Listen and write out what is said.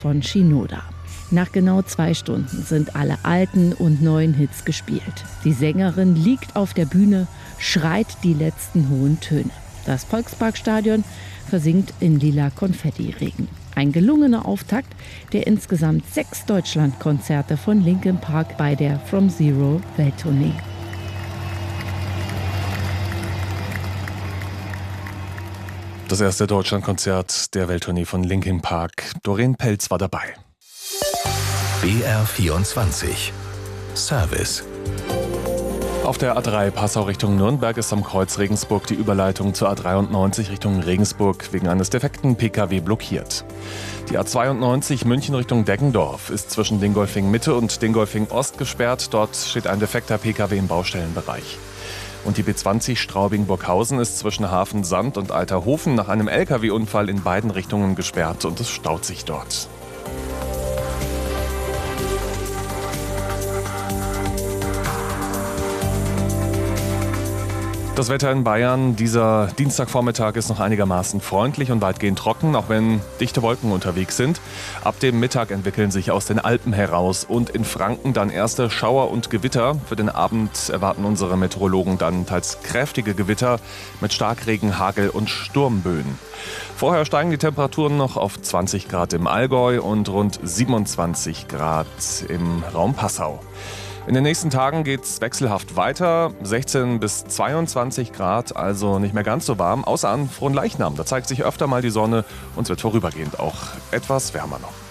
von Shinoda. Nach genau 2 Stunden sind alle alten und neuen Hits gespielt. Die Sängerin liegt auf der Bühne, schreit die letzten hohen Töne. Das Volksparkstadion versinkt in lila Konfettiregen. Ein gelungener Auftakt der insgesamt 6 Deutschlandkonzerte von Linkin Park bei der From Zero Welttournee. Das erste Deutschlandkonzert der Welttournee von Linkin Park. Doreen Pelz war dabei. BR24 Service. Auf der A3 Passau Richtung Nürnberg ist am Kreuz Regensburg die Überleitung zur A93 Richtung Regensburg wegen eines defekten Pkw blockiert. Die A92 München Richtung Deggendorf ist zwischen Dingolfing Mitte und Dingolfing Ost gesperrt. Dort steht ein defekter Pkw im Baustellenbereich. Und die B20 Straubing-Burghausen ist zwischen Hafen Sand und Alterhofen nach einem Lkw-Unfall in beiden Richtungen gesperrt und es staut sich dort. Das Wetter in Bayern, dieser Dienstagvormittag ist noch einigermaßen freundlich und weitgehend trocken, auch wenn dichte Wolken unterwegs sind. Ab dem Mittag entwickeln sich aus den Alpen heraus und in Franken dann erste Schauer und Gewitter. Für den Abend erwarten unsere Meteorologen dann teils kräftige Gewitter mit Starkregen, Hagel und Sturmböen. Vorher steigen die Temperaturen noch auf 20 Grad im Allgäu und rund 27 Grad im Raum Passau. In den nächsten Tagen geht es wechselhaft weiter, 16 bis 22 Grad, also nicht mehr ganz so warm, außer an Fronleichnam. Da zeigt sich öfter mal die Sonne und es wird vorübergehend auch etwas wärmer noch.